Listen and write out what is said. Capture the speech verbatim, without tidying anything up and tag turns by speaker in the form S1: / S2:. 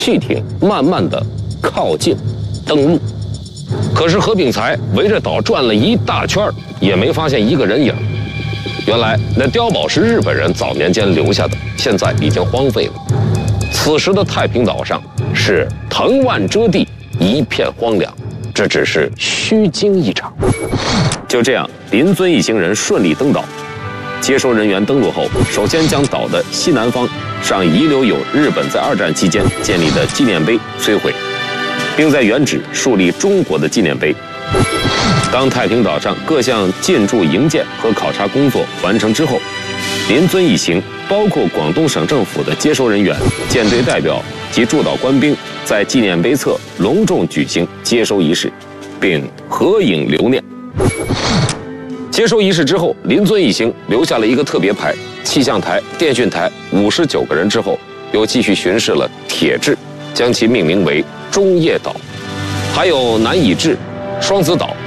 S1: 汽艇慢慢的靠近登陆。可是何炳才围着岛转了一大圈，也没发现一个人影。原来那碉堡是日本人早年间留下的，现在已经荒废了。此时的太平岛上是藤蔓遮地，一片荒凉，这只是虚惊一场。就这样，林遵一行人顺利登岛。接收人员登陆后，首先将岛的西南方上遗留有日本在二战期间建立的纪念碑摧毁，并在原址树立中国的纪念碑。当太平岛上各项建筑营建和考察工作完成之后，林遵一行包括广东省政府的接收人员、舰队代表及驻岛官兵，在纪念碑侧隆重举行接收仪式，并合影留念。接收仪式之后，林遵一行留下了一个特别牌、气象台、电讯台五十九个人之后，又继续巡视了铁质，将其命名为中叶岛，还有南已治、双子岛、